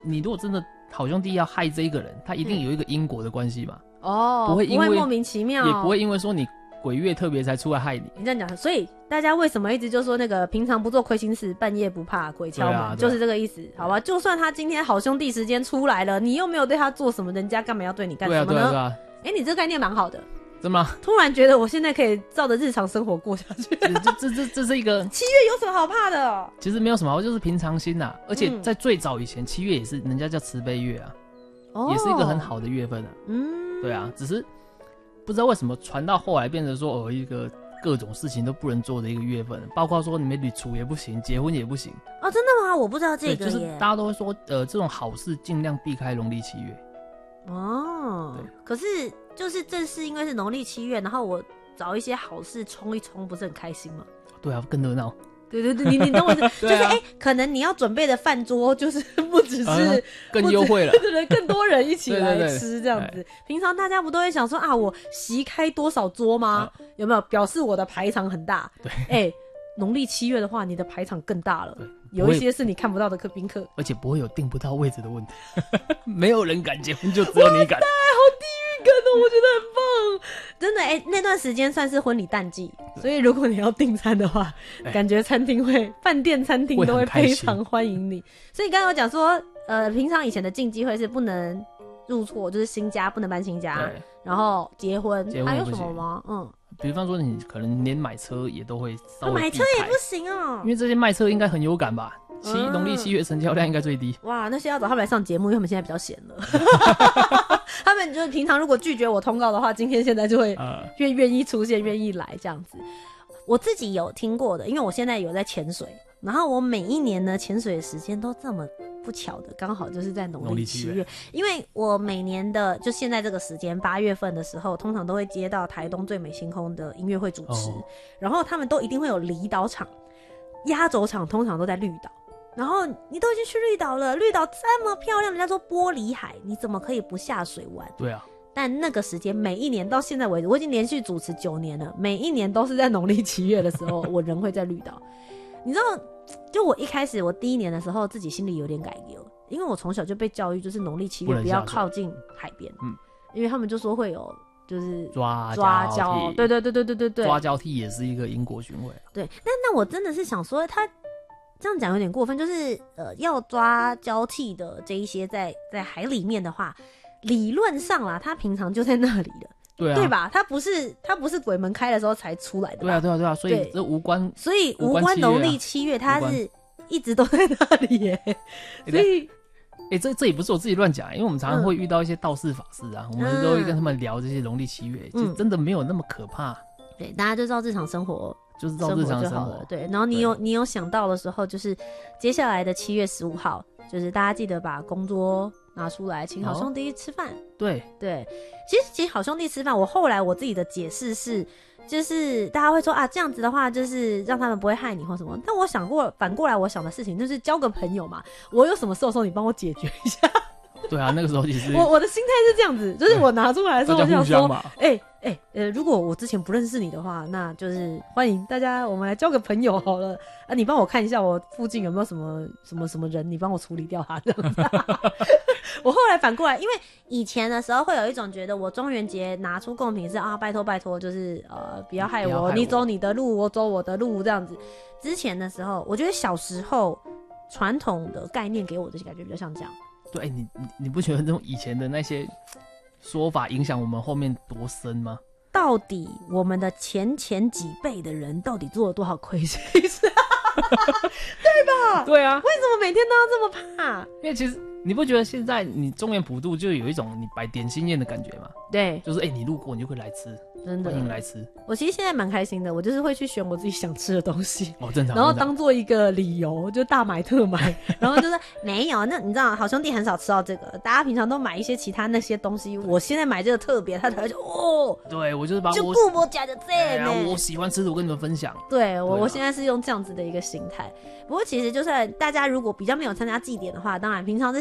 你如果真的好兄弟要害这一个人，他一定有一个因果的关系嘛。 不会莫名其妙， 也不会因为说你鬼月特别才出来害你。 你这样讲，所以大家为什么一直就说那个平常不做亏心事，半夜不怕鬼敲门，就是这个意思，好吧？就算他今天好兄弟时间出来了，你又没有对他做什么，人家干嘛要对你干什么呢？ 对啊。 你这个概念蛮好的。 真吗？ 突然觉得我现在可以照着日常生活过下去。 这是一个 7月有什么好怕的？ 其实没有什么好，就是平常心啊。而且在最早以前，7月也是人家叫慈悲月啊，也是一个很好的月份啊。对啊，只是不知道为什么传到后来变成说一个各种事情都不能做的一个月份，包括说你们旅处也不行，结婚也不行。 真的吗？我不知道这个耶。 就是大家都会说这种好事尽量避开农历7月。 可是就是正是因为是农历7月，然后我找一些好事冲一冲，不是很开心吗？ 对啊，更热闹。 对，你懂我意思？就是可能你要准备的饭桌就是不只是更优惠了， 对，更多人一起来吃这样子。平常大家不都会想说我席开多少桌吗？有没有表示我的排场很大？对，农历7月的话，你的排场更大了。有一些是你看不到的宾客， 而且不会有订不到位置的问题。没有人敢结婚，就只有你敢。 好地狱感我觉得很棒。真的那段时间算是婚礼淡季，所以如果你要订餐的话，感觉饭店餐厅都会非常欢迎你。所以刚刚有讲说平常以前的禁忌会是不能入错，就是新家不能搬新家，然后结婚还有什么吗？ 比方说你可能连买车也都会稍微避开， 买车也不行因为这些卖车应该很有感吧。农历7月成交量应该最低。 哇，那些要找他们来上节目，因为他们现在比较闲了。他们就是平常如果拒绝我通告的话，今天现在就会愿意出现，愿意来这样子。我自己有听过的，因为我现在有在潜水，然后我每一年呢潜水的时间都这么不巧的刚好就是在农历7月，因为我每年的就现在这个时间8月份的时候，通常都会接到台东最美星空的音乐会主持，然后他们都一定会有离岛场，压轴场通常都在绿岛。然后你都已经去绿岛了，绿岛这么漂亮，人家说玻璃海，你怎么可以不下水玩？ 对啊。 但那个时间每一年到现在为止，我已经连续主持9年了，每一年都是在农历7月的时候，我人会在绿岛。你知道，就我一开始我第1年的时候，自己心里有点改革，因为我从小就被教育，就是农历7月不要靠近海边，因为他们就说会有就是抓交，对， 抓交替也是一个因果循环。 对，那我真的是想说他。这样讲有点过分，就是要抓交替的这一些在海里面的话，理论上啦，他平常就在那里了，对吧？他不是鬼门开的时候才出来的吧？ 对啊，所以这无关农历7月，他是一直都在那里耶。所以， 这也不是我自己乱讲，因为我们常常会遇到一些道士法师啊，我们都会跟他们聊这些农历7月，就真的没有那么可怕。 对，大家就知道日常生活。 就是照日常生活， 对。然后你有想到的时候，就是接下来的7月15号，就是大家记得把公桌拿出来，请好兄弟吃饭。对，其实好兄弟吃饭，我后来我自己的解释是，就是大家会说这样子的话，就是让他们不会害你或什么。但我反过来我想的事情就是交个朋友嘛，我有什么事的时候你帮我解决一下。 对啊，那个时候其实我的心态是这样子，就是我拿出来的时候我就想说，如果我之前不认识你的话，那就是欢迎大家，我们来交个朋友好了啊！你帮我看一下我附近有没有什么人，你帮我处理掉他这样子。我后来反过来，因为以前的时候会有一种觉得我中元节拿出贡品是拜托，就是不要害我，你走你的路，我走我的路这样子。之前的时候，我觉得小时候传统的概念给我的感觉比较像这样。 对，你不觉得这种以前的那些说法影响我们后面多深吗？ 到底我们的前几辈的人到底做了多少亏心事？对吧？ 对啊， 为什么每天都要这么怕？ 因为其实你不觉得现在你中元普渡就有一种你摆点心宴的感觉吗？ 对， 就是你路过你就会来吃，真的欢迎来吃。 我其实现在蛮开心的，我就是会去选我自己想吃的东西， 正常， 然后当做一个理由就大买特买，然后就是没有，那你知道好兄弟很少吃到这个，大家平常都买一些其他那些东西，我现在买这个特别，他才会说对，我就是把就顾我家的这呢， 我喜欢吃的我跟你们分享。 对，我现在是用这样子的一个心态。不过其实就算大家如果比较没有参加祭典的话，当然平常这些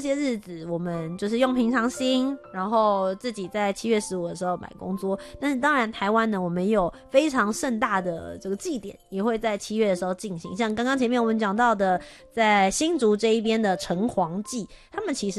些日子我们就是用平常心，然后自己在7月15的时候买公桌。但是当然台湾呢，我们也有非常盛大的这个祭典，也会在7月的时候进行，像刚刚前面我们讲到的在新竹这一边的城隍祭，他们其实